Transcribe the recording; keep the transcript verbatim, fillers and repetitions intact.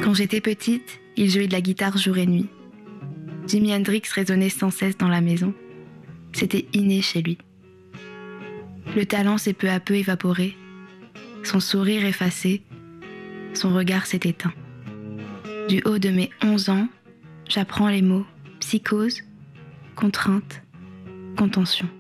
Quand j'étais petite, il jouait de la guitare jour et nuit. Jimi Hendrix résonnait sans cesse dans la maison. C'était inné chez lui. Le talent s'est peu à peu évaporé, son sourire effacé, son regard s'est éteint. Du haut de mes onze ans, j'apprends les mots psychose, contrainte, contention.